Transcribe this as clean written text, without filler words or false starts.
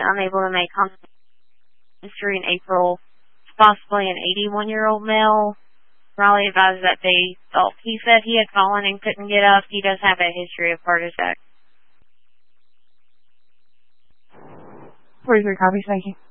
unable to make contact history in April. Possibly an 81-year-old male. Raleigh advised that he said he had fallen and couldn't get up. He does have a history of heart attack. 43 copies, thank you.